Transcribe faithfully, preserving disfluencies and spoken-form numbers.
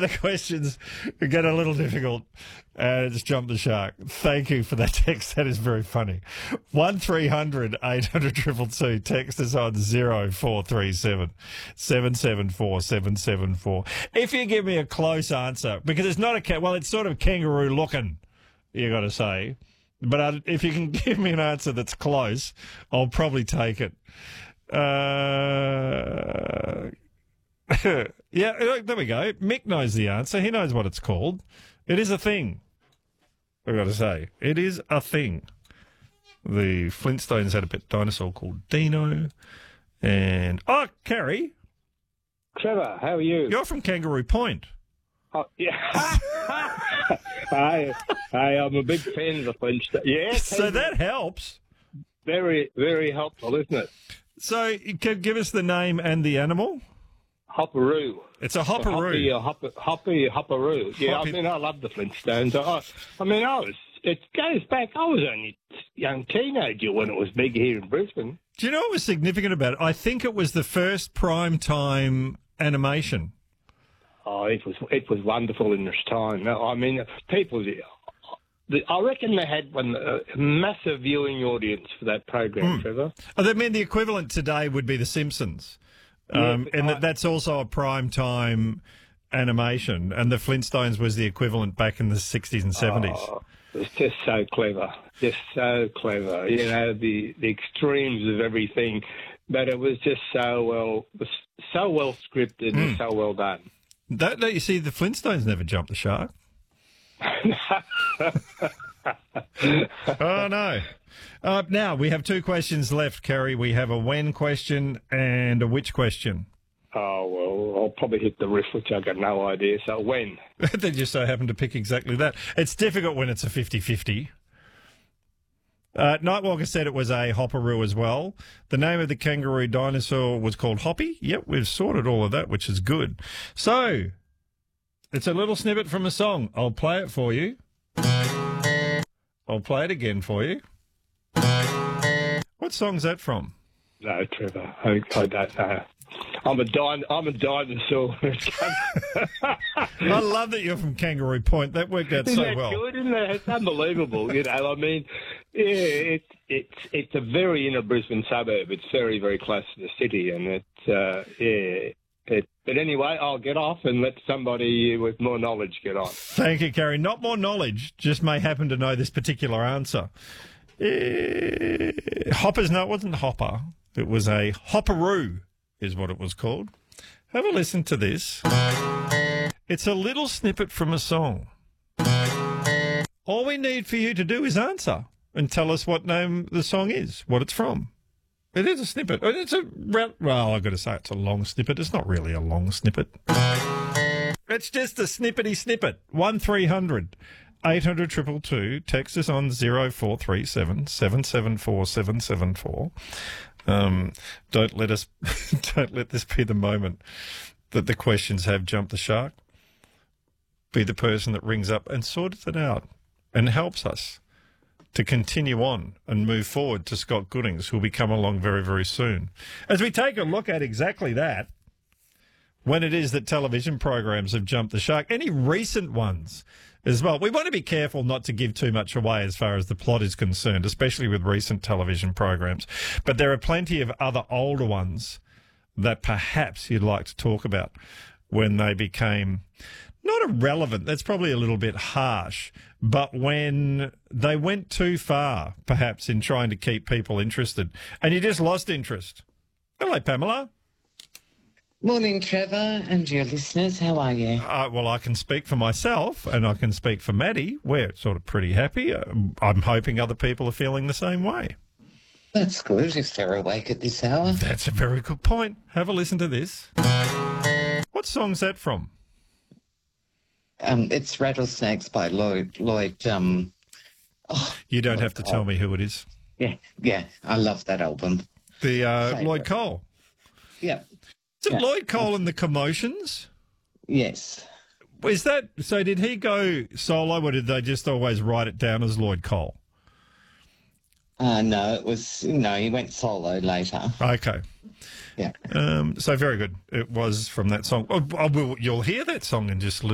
the questions get a little difficult, and it's jumped the shark. Thank you for that text. That is very funny. One three hundred eight hundred two two two. Text us on zero four three seven seven seven four seven seven four. If you give me a close answer, because it's not a cat, well, it's sort of kangaroo looking, you got to say. But uh, if you can give me an answer that's close, I'll probably take it. Uh, yeah, look, there we go. Mick knows the answer. He knows what it's called. It is a thing. I've got to say, it is a thing. The Flintstones had a pet dinosaur called Dino. And, oh, Kerry. Trevor, how are you? You're from Kangaroo Point. Oh, yeah. Hi, hi, I'm a big fan of the Flintstones. Yeah. So that helps. Very, very helpful, isn't it? So, you can give us the name and the animal? Hopperoo. It's a hopperoo. Hoppy, uh, hopper, hoppy, hopperoo. Yeah, Hoppy. I mean, I love the Flintstones. I, I mean, I was, it goes back, I was only a young teenager when it was big here in Brisbane. Do you know what was significant about it? I think it was the first prime time animation. Oh, it was it was wonderful in its time. I mean, people, I reckon they had one a massive viewing audience for that program, Mm. Trevor. Oh, I mean, the equivalent today would be The Simpsons. Um, Yeah, and I- that, that's also a prime time animation. And the Flintstones was the equivalent back in the sixties and seventies. Oh, it's just so clever, just so clever. You know, the, the extremes of everything, but it was just so well, so well scripted Mm. and so well done. That, that, you see, the Flintstones never jumped the shark. Oh, no. Uh, now, we have two questions left, Kerry. We have a when question and a which question. Oh, well, I'll probably hit the riff, which I've got no idea. So when? They just so happen to pick exactly that. It's difficult when it's a fifty-fifty. Uh, Nightwalker said it was a hopperoo as well. The name of the kangaroo dinosaur was called Hoppy. Yep, we've sorted all of that, which is good. So, it's a little snippet from a song. I'll play it for you. I'll play it again for you. What song's that from? No, Trevor, I, I don't know. I'm a din- I'm a dinosaur. I love that you're from Kangaroo Point. That worked out Isn't so that well. good? Isn't that? It's unbelievable. You know, I mean, yeah, it's it's it's a very inner Brisbane suburb. It's very very close to the city, and it's uh, yeah. It, but anyway, I'll get off and let somebody with more knowledge get on. Thank you, Kerry. Not more knowledge, just may happen to know this particular answer. Eh, Hoppers, no, it wasn't Hopper. It was a hopperoo, is what it was called. Have a listen to this. It's a little snippet from a song. All we need for you to do is answer and tell us what name the song is, what it's from. It is a snippet. It's a, well, I've got to say it's a long snippet. It's not really a long snippet. It's just a snippety snippet. one three hundred eight hundred two two two. Text us on zero four three seven seven seven four seven seven four. Um, don't let us, don't let this be the moment that the questions have jumped the shark. Be the person that rings up and sorts it out and helps us to continue on and move forward to Scott Goodings, who will be coming along very, very soon. As we take a look at exactly that, when it is that television programs have jumped the shark, any recent ones as well. We want to be careful not to give too much away as far as the plot is concerned, especially with recent television programs. But there are plenty of other older ones that perhaps you'd like to talk about when they became not irrelevant, that's probably a little bit harsh, but when they went too far, perhaps, in trying to keep people interested, and you just lost interest. Hello, Pamela. Morning, Trevor, and your listeners. How are you? Uh, well, I can speak for myself, and I can speak for Maddie. We're sort of pretty happy. Um, I'm hoping other people are feeling the same way. That's good if they're awake at this hour. That's a very good point. Have a listen to this. What song's that from? Um, it's Rattlesnakes by Lloyd. Lloyd. Um, oh, You don't Lloyd have to Cole. tell me who it is. Yeah, yeah, I love that album. The uh, Favourite. Lloyd Cole. Yeah. Is it Yeah. Lloyd Cole and the Commotions? Yes. Is that so? Did he go solo, or did they just always write it down as Lloyd Cole? Uh, no, it was no. He went solo later. Okay. Yeah. Um, so very good. It was from that song. Oh, I will, you'll hear that song in just a little